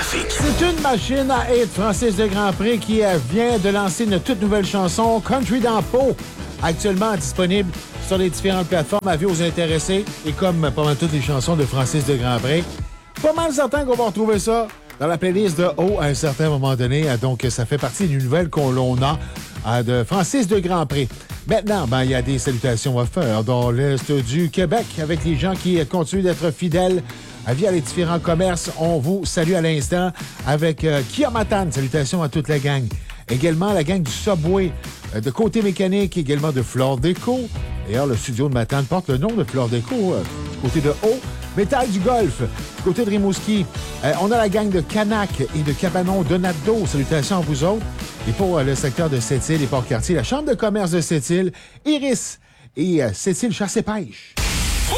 trafic. C'est une machine à hit, Francis de Grandpré, qui vient de lancer une toute nouvelle chanson, Country dans Pau, actuellement disponible sur les différentes plateformes. Avis aux intéressés, et comme pas mal toutes les chansons de Francis de Grandpré, pas mal certain qu'on va retrouver ça dans la playlist de haut à un certain moment donné. Donc, ça fait partie d'une nouvelle qu'on a de Francis de Grandpré. Maintenant, il y a des salutations à faire dans l'Est du Québec avec les gens qui continuent d'être fidèles via les différents commerces. On vous salue à l'instant avec Kia Matane. Salutations à toute la gang. Également, la gang du Subway de Côté Mécanique, également de Flore Déco. D'ailleurs, le studio de Matane porte le nom de Flore Déco, du côté de haut. Métal du Golf, du côté de Rimouski. On a la gang de Canac et de Cabanon Donado. Salutations à vous autres. Et pour le secteur de Sept-Îles et Port-Cartier, la Chambre de commerce de Sept-Îles, Iris et Sept-Îles Chasse et Pêche.